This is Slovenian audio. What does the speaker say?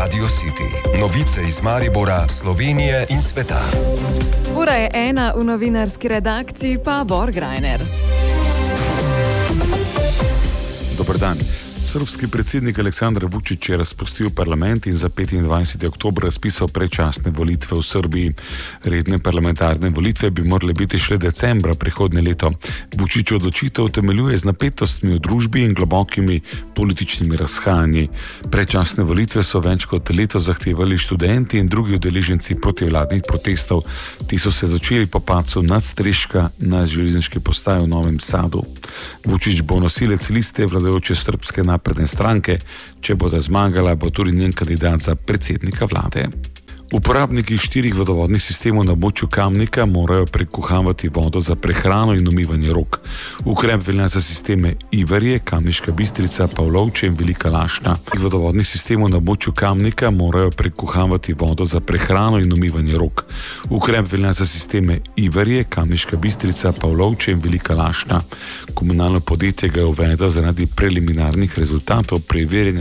Radio City. Novice iz Maribora, Slovenije in sveta. Ura je 1, v novinarski redakciji pa Borgrajner. Dober dan. Srbski predsednik Aleksandar Vučić je razpustil parlament in za 25. oktober razpisal predčasne volitve v Srbiji. Redne parlamentarne volitve bi morale biti šele decembra prihodnje leto. Vučić odločitev utemeljuje z napetostmi v družbi in globokimi političnimi razhajanji. Predčasne volitve so več kot leto zahtevali študenti in drugi udeleženci protivladnih protestov. Ti so se začeli po padcu nadstreška na železniški postaji v Novem Sadu. Vučić bo nosilec liste vladajoče srbske napredne stranke. Če bo zmagala, bo tudi njen kandidat za predsednika vlade. Uporabniki 4 vodovodnih sistemov na območju Kamnika morajo prekuhavati vodo za prehrano in umivanje rok. Ukrep velja za sisteme Ivarje, Kamniška Bistrica, Pavlovče in Velika Lašta. Vodovodnih sistemov na območju Kamnika morajo prekuhavati vodo za prehrano in umivanje rok. Ukrep velja za sisteme Ivarje, Kamniška Bistrica, Pavlovče in Velika Lašta. Komunalno podjetje ga je uvedlo zaradi preliminarnih rezultatov preverjanja